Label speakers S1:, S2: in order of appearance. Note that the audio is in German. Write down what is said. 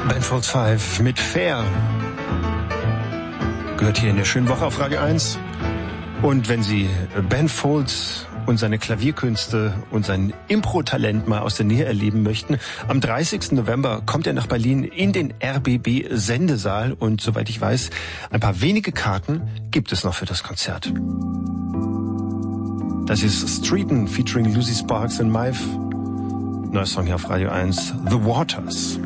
S1: Ben Folds 5 mit Fair. Gehört hier in der schönen Woche auf Radio 1. Und wenn Sie Ben Folds und seine Klavierkünste und sein Impro-Talent mal aus der Nähe erleben möchten, am 30. November kommt er nach Berlin in den RBB-Sendesaal. Und soweit ich weiß, ein paar wenige Karten gibt es noch für das Konzert. Das ist Streeton featuring Lucy Sparks und Mive. Neuer Song hier auf Radio 1, The Waters.